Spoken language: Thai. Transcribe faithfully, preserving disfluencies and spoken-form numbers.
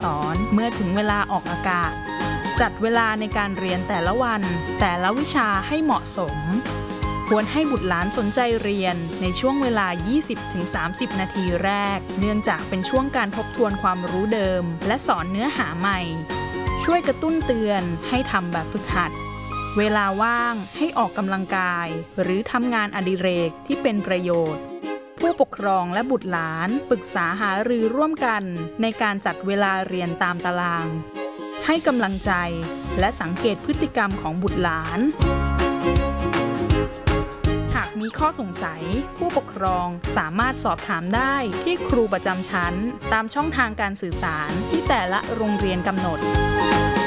สอนเมื่อถึงเวลาออกอากาศจัดเวลาในการเรียนแต่ละวันแต่ละวิชาให้เหมาะสมควรให้บุตรหลานสนใจเรียนในช่วงเวลา ยี่สิบถึงสามสิบ นาทีแรกเนื่องจากเป็นช่วงการทบทวนความรู้เดิมและสอนเนื้อหาใหม่ช่วยกระตุ้นเตือนให้ทำแบบฝึกหัดเวลาว่างให้ออกกำลังกายหรือทำงานอดิเรกที่เป็นประโยชน์ผู้ปกครองและบุตรหลานปรึกษาหารือร่วมกันในการจัดเวลาเรียนตามตารางให้กำลังใจและสังเกตพฤติกรรมของบุตรหลานหากมีข้อสงสัยผู้ปกครองสามารถสอบถามได้ที่ครูประจำชั้นตามช่องทางการสื่อสารที่แต่ละโรงเรียนกำหนด